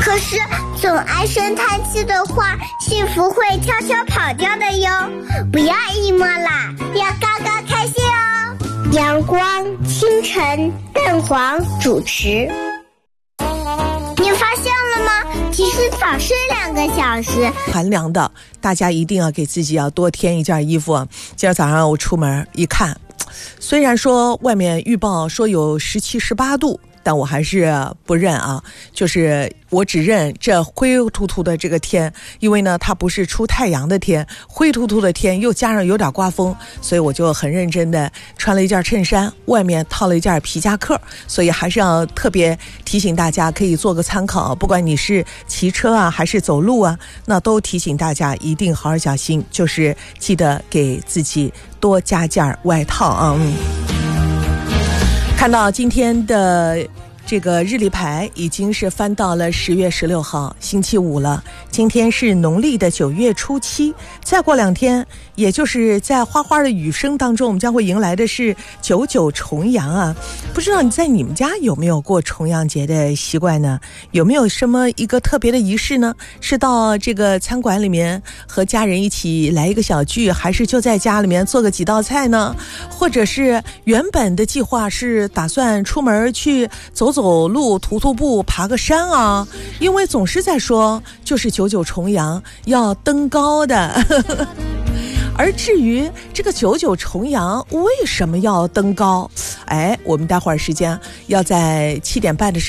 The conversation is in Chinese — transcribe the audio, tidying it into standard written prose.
可是总唉声叹气的话，幸福会悄悄跑掉的哟。不要 emo 啦，要高高开心哦。阳光清晨，蛋黄主持。你发现了吗？其实早睡2个小时。 寒凉的，大家一定要给自己要多添一件衣服。今儿早上我出门一看，虽然说外面预报说有17、18度，但我还是不认啊，就是我只认这灰秃秃的这个天，因为呢它不是出太阳的天，灰秃秃的天又加上有点刮风，所以我就很认真的穿了一件衬衫，外面套了一件皮夹克，所以还是要特别提醒大家，可以做个参考，不管你是骑车啊还是走路啊，那都提醒大家一定好好小心，就是记得给自己多加件外套啊。看到今天的这个日历牌已经是翻到了10月16号星期五了，今天是农历的9月初7，再过2天，也就是在花花的雨声当中，我们将会迎来的是99重阳啊。不知道你在你们家有没有过重阳节的习惯呢？有没有什么一个特别的仪式呢？是到这个餐馆里面和家人一起来一个小聚，还是就在家里面做个几道菜呢？或者是原本的计划是打算出门去走走路、徒步、爬个山啊？因为总是在说就是99重阳要登高的而至于这个99重阳为什么要登高，我们待会儿时间要在7点半的时候